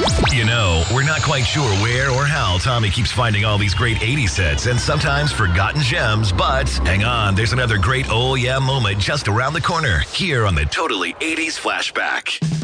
You know, we're not quite sure where or how Tommy keeps finding all these great 80s hits and sometimes forgotten gems, but hang on, there's another great oh yeah moment just around the corner here on the Totally 80s Flashback.